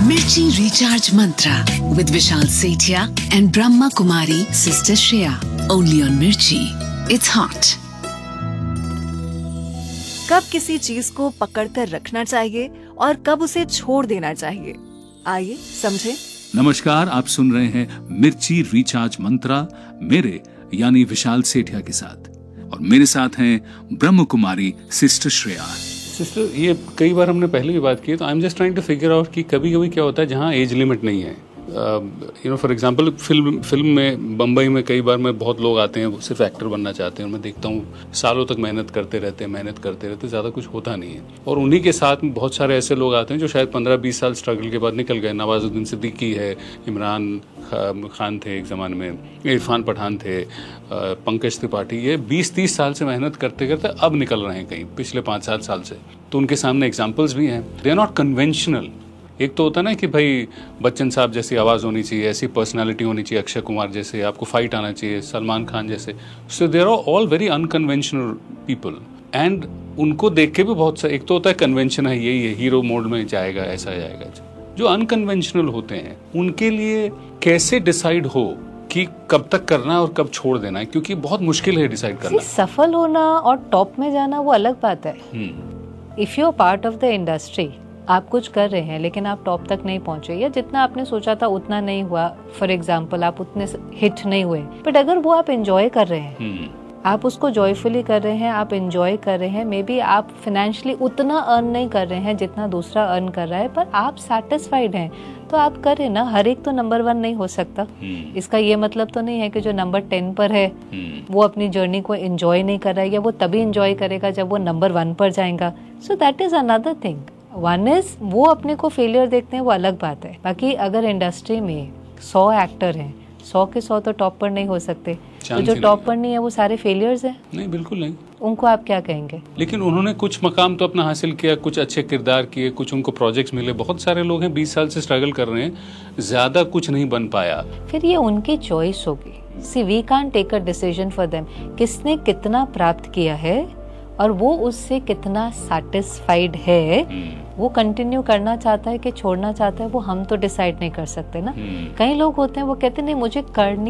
Mirchi Recharge Mantra with Vishal Sethia and Brahma Kumari Sister Shreya. Only on Mirchi. It's hot. कब किसी चीज को पकड़कर रखना चाहिए और कब उसे छोड़ देना चाहिए, आइए समझें। नमस्कार, आप सुन रहे हैं मिर्ची रिचार्ज मंत्रा मेरे यानी विशाल सेठिया के साथ, और मेरे साथ हैं ब्रह्म कुमारी सिस्टर श्रेया। सिस्टर, ये कई बार हमने पहले भी बात की है, तो I am just trying to figure out कि कभी कभी क्या होता है जहाँ एज लिमिट नहीं है। फॉर एग्जांपल फिल्म में बम्बई में कई बार मैं बहुत लोग आते हैं वो सिर्फ एक्टर बनना चाहते हैं, और मैं देखता हूँ सालों तक मेहनत करते रहते ज़्यादा कुछ होता नहीं है। और उन्हीं के साथ में बहुत सारे ऐसे लोग आते हैं जो शायद 15-20 साल स्ट्रगल के बाद निकल गए। नवाजुद्दीन सिद्दीकी है, इमरान खान थे एक ज़माने में, इरफान पठान थे, पंकज त्रिपाठी, ये 20-30 साल से मेहनत करते करते अब निकल रहे हैं कहीं पिछले 5-7 साल से। तो उनके सामने एग्जाम्पल्स भी हैं। They are not conventional. एक तो होता है ना कि भाई बच्चन साहब जैसी आवाज़ होनी चाहिए, ऐसी पर्सनालिटी होनी चाहिए, अक्षय कुमार जैसे, आपको फाइट आना चाहिए, सलमान खान जैसे। सो there are all very unconventional people, and उनको देख के भी बहुत सा, एक तो होता है कन्वेंशन है यही है, हीरो मोड में जाएगा, ऐसा जाएगा। जो अनकन्वेंशनल होते हैं उनके लिए कैसे डिसाइड हो कि कब तक करना है और कब छोड़ देना है, क्योंकि बहुत मुश्किल है डिसाइड करना। सफल होना और टॉप में जाना वो अलग बात है। If you are part of the industry, आप कुछ कर रहे हैं लेकिन आप टॉप तक नहीं पहुंचे, या जितना आपने सोचा था उतना नहीं हुआ, फॉर एग्जाम्पल आप उतने हिट नहीं हुए, बट अगर वो आप एंजॉय कर रहे हैं, आप उसको जॉयफुली कर रहे हैं, आप एंजॉय कर रहे हैं, मे बी आप फाइनेंशियली उतना अर्न नहीं कर रहे हैं जितना दूसरा अर्न कर रहा है, पर आप सेटिस्फाइड हैं, तो आप करें ना। हर एक तो नंबर 1 नहीं हो सकता। इसका ये मतलब तो नहीं है कि जो नंबर 10 पर है वो अपनी जर्नी को एंजॉय नहीं कर रहा है, या वो तभी एंजॉय करेगा जब वो नंबर 1 पर जाएगा। So that is another thing. One is वो अपने को फेलियर देखते हैं, वो अलग बात है। बाकी अगर इंडस्ट्री में 100 एक्टर हैं, 100 के 100 तो टॉप पर नहीं हो सकते, तो जो टॉप पर नहीं है वो सारे फेलियर्स हैं? नहीं, बिल्कुल नहीं। उनको आप क्या कहेंगे? लेकिन उन्होंने कुछ मकाम तो अपना हासिल किया, कुछ अच्छे किरदार किए, कुछ उनको प्रोजेक्ट्स मिले। बहुत सारे लोग हैं 20 साल से स्ट्रगल कर रहे हैं, ज्यादा कुछ नहीं बन पाया। फिर ये उनकी चॉइस होगी। सी we can't take a decision for them. किसने कितना प्राप्त किया है और वो उससे कितना सैटिस्फाइड है, वो कंटिन्यू करना चाहता है कि छोड़ना चाहता है, वो हम तो डिसाइड नहीं कर सकते ना। कई लोग होते हैं वो कहते हैं नहीं मुझे करनी